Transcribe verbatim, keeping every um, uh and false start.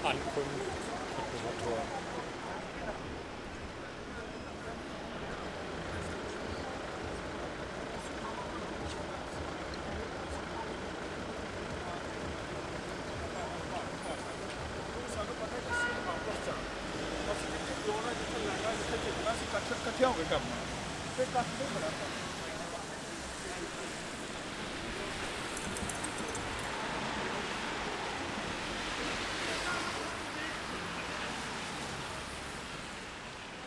Ankunft Motor. ਇਕੱਠੇ ਹੋ ਕੇ ਕਰਨਾ ਤੇ ਕੱਟ ਨਹੀਂ ਬੜਾ